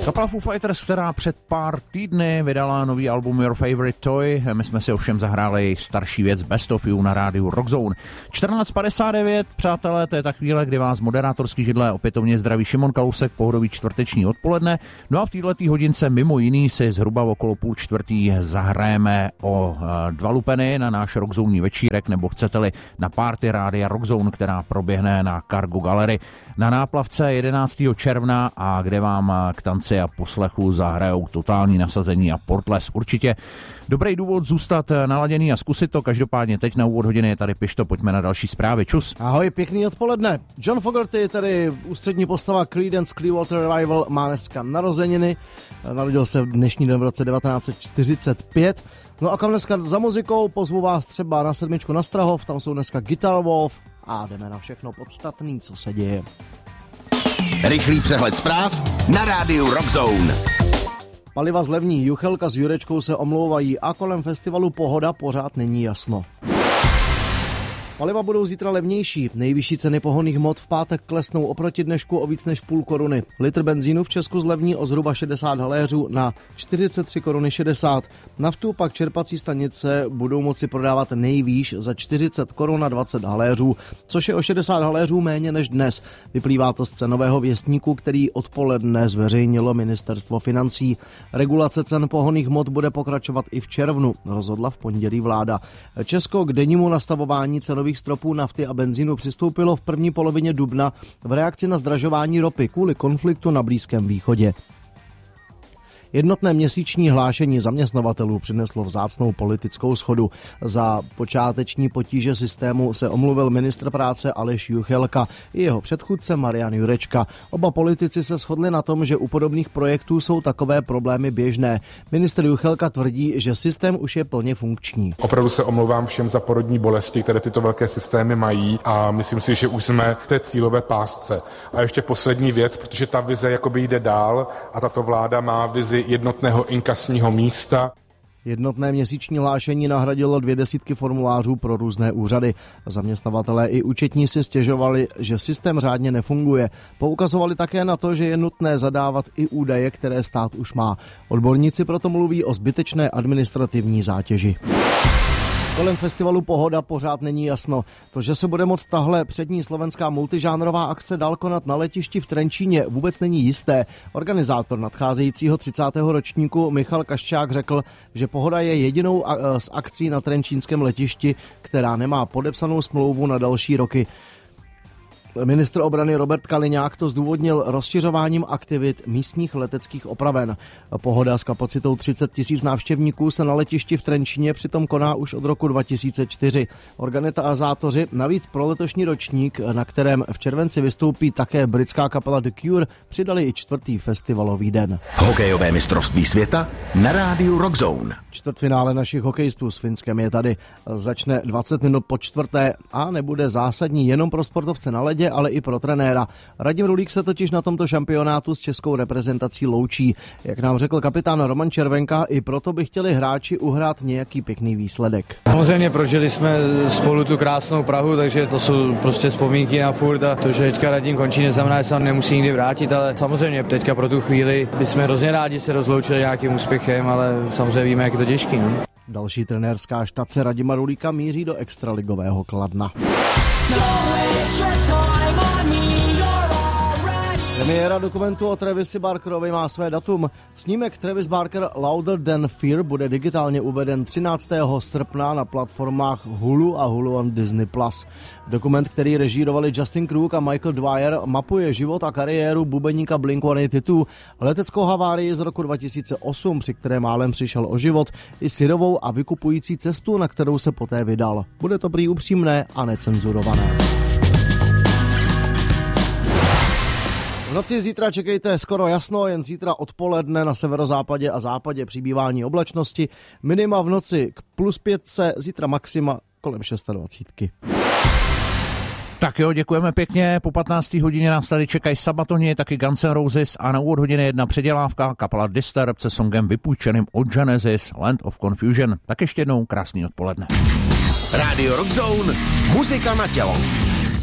Kapela Foo Fighters, která před pár týdny vydala nový album Your Favorite Toy, my jsme si ovšem zahráli jejich starší věc Best of You na rádiu Rockzone. 14:59, přátelé, to je ta chvíle, kdy vás moderátorský židle opětovně zdraví Šimon Kalousek, pohodový čtvrteční odpoledne. No a v této hodince mimo jiný si zhruba okolo 3:30 zahrajeme o 2 lupeny na náš Rockzone večírek, nebo chcete-li na party rádia Rockzone, která proběhne na Cargo Gallery na Náplavce 11. června a kde vám k tanci a poslechu zahrajou totální nasazení a Portles. Určitě dobrý důvod zůstat naladěný a zkusit to. Každopádně teď na úvod hodiny je tady Pišto, pojďme na další zprávy. Čus. Ahoj, pěkný odpoledne. John Fogerty, tedy ústřední postava Creedence Clearwater Revival, má dneska narozeniny. Narodil se v dnešní den v roce 1945. No a kam dneska za muzikou? Pozvu vás třeba na 7 na Strahov, tam jsou dneska Guitar Wolf a jdeme na všechno podstatný, co se děje. Rychlý přehled zpráv na rádiu Rockzone. Paliva zlevní, Juchelka s Jurečkou se omlouvají a kolem festivalu Pohoda pořád není jasno. Paliva budou zítra levnější. Nejvyšší ceny pohonných hmot v pátek klesnou oproti dnešku o víc než půl koruny. Litr benzínu v Česku zlevní o zhruba 60 haléřů na 43 koruny 60. Naftu pak čerpací stanice budou moci prodávat nejvýš za 40 korun na 20 haléřů, což je o 60 haléřů méně než dnes. Vyplývá to z cenového věstníku, který odpoledne zveřejnilo Ministerstvo financí. Regulace cen pohonných hmot bude pokračovat i v červnu, rozhodla v pondělí vláda. Česko k dennímu nastavování cenových stropů nafty a benzínu přistoupilo v první polovině dubna v reakci na zdražování ropy kvůli konfliktu na Blízkém východě. Jednotné měsíční hlášení zaměstnavatelů přineslo vzácnou politickou shodu. Za počáteční potíže systému se omluvil ministr práce Aleš Juchelka i jeho předchůdce Marian Jurečka. Oba politici se shodli na tom, že u podobných projektů jsou takové problémy běžné. Ministr Juchelka tvrdí, že systém už je plně funkční. Opravdu se omlouvám všem za porodní bolesti, které tyto velké systémy mají, a myslím si, že už jsme v té cílové pásce. A ještě poslední věc, protože ta vize jakoby jde dál a tato vláda má vizi jednotného inkasního místa. Jednotné měsíční hlášení nahradilo 200 formulářů pro různé úřady. Zaměstnavatelé i účetní si stěžovali, že systém řádně nefunguje. Poukazovali také na to, že je nutné zadávat i údaje, které stát už má. Odborníci proto mluví o zbytečné administrativní zátěži. Kolem festivalu Pohoda pořád není jasno. To, že se bude moct tahle přední slovenská multižánrová akce dál konat na letišti v Trenčíně, vůbec není jisté. Organizátor nadcházejícího 30. ročníku Michal Kaščák řekl, že Pohoda je jedinou z akcí na trenčínském letišti, která nemá podepsanou smlouvu na další roky. Ministr obrany Robert Kaliňák to zdůvodnil rozšiřováním aktivit místních leteckých opraven. Pohoda s kapacitou 30 000 návštěvníků se na letišti v Trenčíně přitom koná už od roku 2004. Organizátoři navíc pro letošní ročník, na kterém v červenci vystoupí také britská kapela The Cure, přidali i 4. festivalový den. Hokejové mistrovství světa na rádiu Rockzone. Čtvrtfinále našich hokejistů s Finskem je tady. Začne 20 minut po čtvrté a nebude zásadní jenom pro sportovce na ledě, ale i pro trenéra. Radim Rulík se totiž na tomto šampionátu s českou reprezentací loučí. Jak nám řekl kapitán Roman Červenka, i proto by chtěli hráči uhrát nějaký pěkný výsledek. Samozřejmě prožili jsme spolu tu krásnou Prahu, takže to jsou prostě vzpomínky na furt, a to, že teďka Radim končí, neznamená, že se tam nemusí nikdy vrátit, ale samozřejmě teďka pro tu chvíli bychom hrozně rádi se rozloučili nějakým úspěchem, ale samozřejmě víme, jak je to těžký. No? Další trenérská štace Radima Rulíka míří do extraligového Kladna. Premiéra dokumentu o Travisi Barkerovi má své datum. Snímek Travis Barker Louder Than Fear bude digitálně uveden 13. srpna na platformách Hulu a Hulu on Disney+. Dokument, který režírovali Justin Krug a Michael Dwyer, mapuje život a kariéru bubeníka Blink-182, leteckou havárii z roku 2008, při které málem přišel o život, i syrovou a vykupující cestu, na kterou se poté vydal. Bude to prý upřímné a necenzurované. V noci zítra čekejte skoro jasno, jen zítra odpoledne na severozápadě a západě přibývání oblačnosti. Minima v noci k +5, zítra maxima kolem 26. Tak jo, děkujeme pěkně. Po 15. hodině nás tady čekají Sabatoni, taky Guns N' Roses a na úvod hodiny 1 předělávka kapela Disturbed se songem vypůjčeným od Genesis Land of Confusion. Tak ještě jednou krásný odpoledne. Radio Rockzone, muzika na tělo.